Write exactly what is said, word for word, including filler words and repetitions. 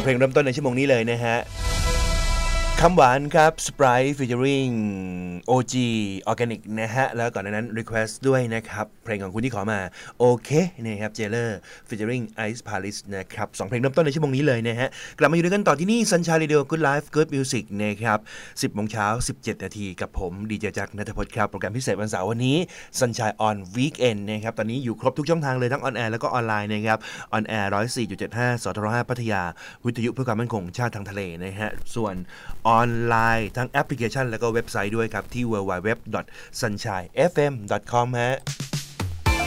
เพลงเริ่มต้นในชั่วโมงนี้เลยนะฮะคำหวานครับ Sprite featuring โอ จี Organic นะฮะแล้วก่อนหน้านั้น Request ด้วยนะครับเพลงของคุณที่ขอมาโอเคนะครับ Jailer featuring Ice Paris นะครับสองเพลงเริ่มต้นในชั่วโมงนี้เลยนะฮะกลับมาอยู่ด้วยกันต่อที่นี่ Sunshine Radio Good Life Good Music นะครับสิบโมงเช้าสิบเจ็ดนาทีกับผมดีเจจักรณัฐพลครับโปรแกรมพิเศษวันเสาร์วันนี้ Sunshine on Weekend นะครับตอนนี้อยู่ครบทุกช่องทางเลยทั้งออนแอร์แล้วก็ออนไลน์นะครับออนแอร์ หนึ่งศูนย์สี่จุดเจ็ดห้า สทรห้าพัทยาวิทยุเพื่อความมั่นคงชาติทางทะเลนะฮะส่วนออนไลน์ทั้งแอปพลิเคชันแล้วก็เว็บไซต์ด้วยครับที่ ดับเบิลยู ดับเบิลยู ดับเบิลยู ดอท ซันชัย เอฟ เอ็ม ดอท คอม ฮะ